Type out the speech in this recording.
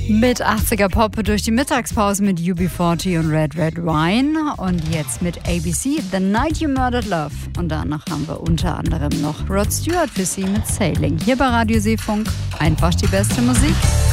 Mit 80er Pop durch die Mittagspause mit UB40 und Red Red Wine und jetzt mit ABC, The Night You Murdered Love. Und danach haben wir unter anderem noch Rod Stewart für Sie mit Sailing. Hier bei Radio Seefunk einfach die beste Musik.